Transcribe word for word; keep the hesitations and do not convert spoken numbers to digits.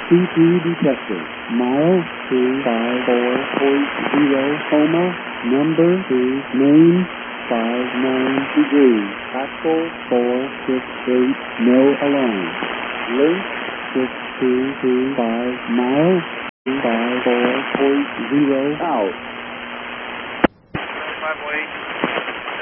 C P detected. Mile two five four point zero, Homa, number two, name five nine degrees. Axle four six eight, no alarm. Link six two two five, mile two five four point zero, out. five oh eight.